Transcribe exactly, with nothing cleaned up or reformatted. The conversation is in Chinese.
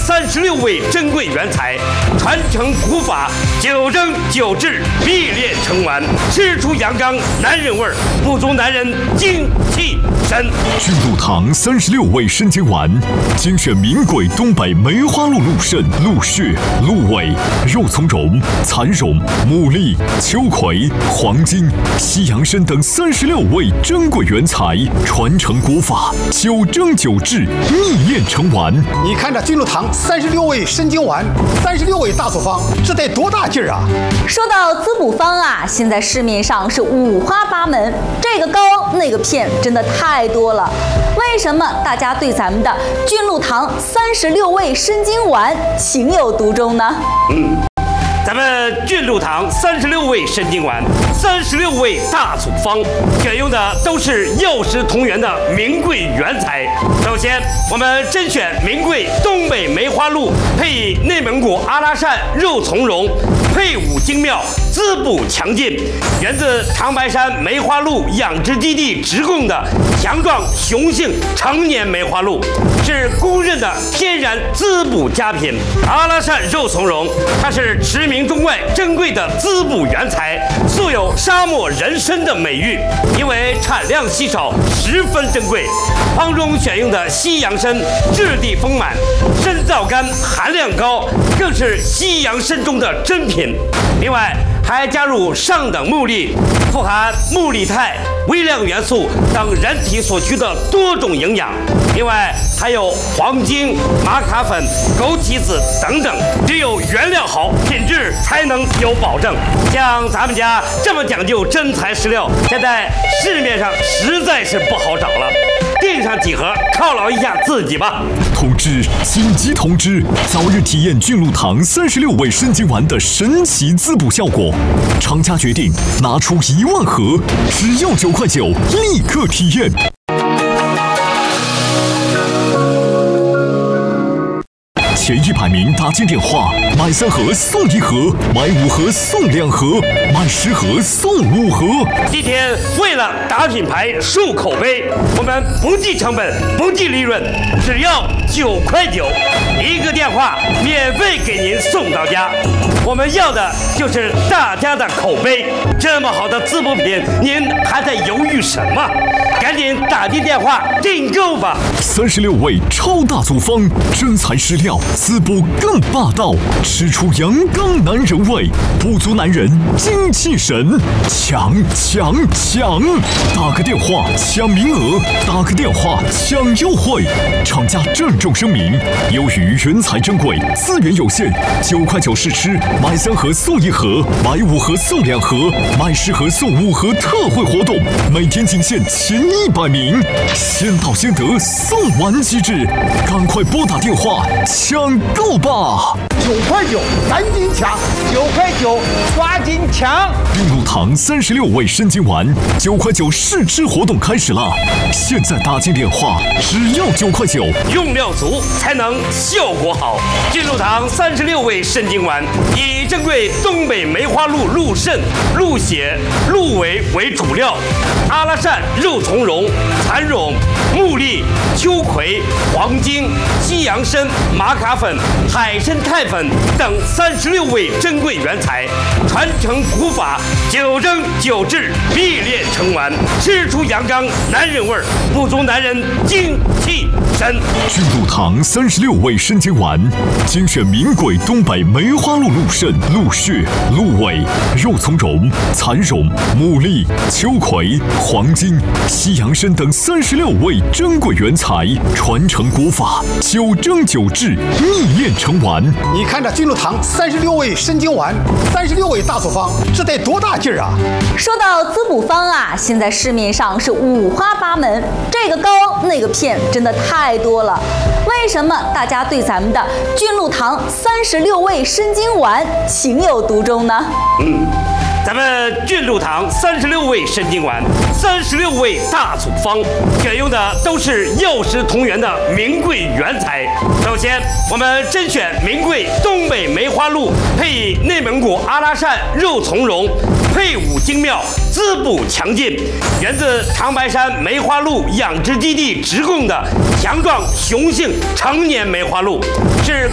三十六味珍贵原材，传承古法，九蒸九制，秘炼成丸，吃出阳刚男人味儿，不足男人精气神。 巨鹿堂三十六味生煎丸，精选名贵东北梅花鹿鹿肾、鹿血、鹿尾、肉苁蓉、蚕蓉、牡蛎、秋葵、黄金、西洋参等三十六味珍贵原材，传承古法，九蒸九制，秘炼成丸。 你看这巨鹿堂三十六味生煎丸，三十六味大组方，这得多大劲儿啊！ 说到滋补方啊，现在市面上是五花八门，这个膏那个片真的太多了。为什么大家对咱们的巨鹿堂三十六味生煎丸情有独钟呢？ 嗯。咱们巨鹿堂三十六味生煎丸，三十六味大组方，选用的都是药食同源的名贵原材。首先，我们甄选名贵东北梅花鹿，配以内蒙古阿拉善肉苁蓉，配伍精妙，滋补强劲，源自长白山梅花鹿养殖基地直供的强壮雄性成年梅花鹿，是公认的天然滋补佳品。阿拉善肉苁蓉，它是驰名中外珍贵的滋补原材，素有沙漠人参的美誉。因为产量稀少，十分珍贵。方中选用的西洋参质地丰满，参皂苷含量高，更是西洋参中的珍品。另外还加入上等木粒，富含木力肽、微量元素等人体所需的多种营养。另外还有黄精、玛卡粉、枸杞子等等，只有原料好，品质才能有保证。像咱们家这么讲究真材实料，现在市面上实在是不好找了。订上几盒犒劳一下自己吧。 通知！紧急通知！早日体验巨鹿堂三十六味生煎丸的神奇滋补效果，厂家决定拿出一万盒，只要九块九，立刻体验。前一百名打进电话，买三盒送一盒，买五盒送两盒，买十盒送五盒。 今天为了打品牌、树口碑，我们不计成本、不计利润，只要九块九，一个电话免费给您送到家。我们要的就是大家的口碑。这么好的滋补品，您还在犹豫什么？赶紧打进电话订购吧！ 三十六味超大组方，真材实料，滋补更霸道，吃出阳刚男人味，不足男人精气神，抢抢抢！打个电话抢名额，打个电话抢优惠。厂家郑重声明：由于原材珍贵，资源有限，九块九试吃，买三盒送一盒，买五盒送两盒，买十盒送五盒特惠活动，每天仅限前一百名，先到先得，送完即止，赶快拨打电话抢购吧！ 九块九，赶紧抢！九块九，抓紧抢！ 巨鹿堂三十六味生煎丸，九块九试吃活动开始了，现在打进电话，只要九块九， 用料足才能效果好。巨鹿堂三十六味生煎丸，以珍贵东北梅花鹿鹿肾、鹿血、鹿尾为主料，阿拉善肉苁蓉、蚕蓉、木蛎、秋葵、黄精、西洋参、玛卡粉、海参肽粉等三十六味珍贵原材，传承古法，九蒸九制，秘炼成丸，吃出阳刚男人味儿，不足男人精气神。 巨鹿堂三十六味生煎丸，精选名贵东北梅花鹿鹿肾、鹿血、鹿尾、肉苁蓉、蚕蓉、牡蛎、秋葵、黄精、西洋参等三十六味珍贵原材，传承古法，九蒸九制，秘炼成丸。 你看这巨鹿堂三十六味生煎丸，三十六味大组方，这得多大劲儿啊！ 说到滋补方啊，现在市面上是五花八门，这个膏那个片真的太多了。为什么大家对咱们的巨鹿堂三十六味生煎丸情有独钟呢？ 嗯。咱们巨鹿堂三十六味生煎丸，三十六味大组方，选用的都是药食同源的名贵原材。首先，我们甄选名贵东北梅花鹿，配以内蒙古阿拉善肉苁蓉，配伍精妙，滋补强劲，源自长白山梅花鹿养殖基地直供的强壮雄性成年梅花鹿，是